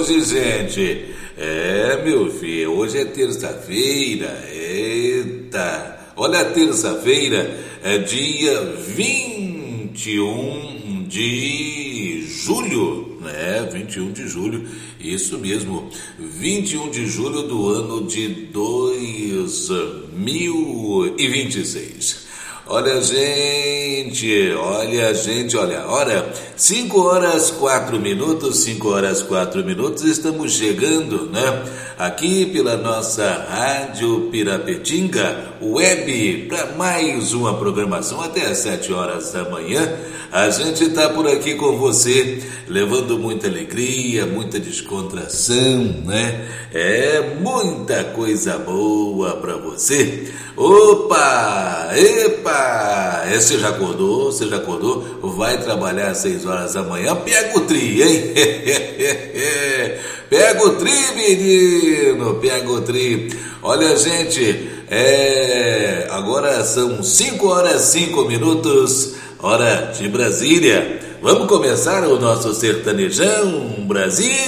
hoje, gente? Meu filho, hoje é terça-feira. Eita! Olha, terça-feira é dia 21 de julho, né? 21 de julho, isso mesmo, 21 de julho do ano de 2026. Olha, gente, olha a hora, 5 horas 4 minutos, estamos chegando, né? Aqui pela nossa Rádio Pirapetinga Web, para mais uma programação até às 7 horas da manhã. A gente está por aqui com você, levando muita alegria, muita descontração, né? Muita coisa boa para você. Opa! Epa! Você já acordou? Vai trabalhar às 6 horas da manhã? Pega o tri, hein? Pega o tri, menino! Pega o tri. Olha, gente, agora são 5 horas 5 minutos, hora de Brasília. Vamos começar o nosso sertanejão Brasil?